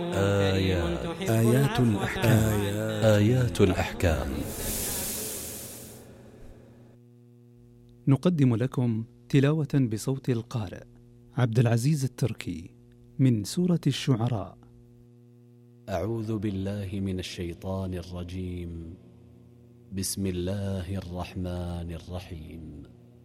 آيات الأحكام. آيات الأحكام. نقدم لكم تلاوة بصوت القارئ عبد العزيز التركي من سورة الشعراء. أعوذ بالله من الشيطان الرجيم. بسم الله الرحمن الرحيم.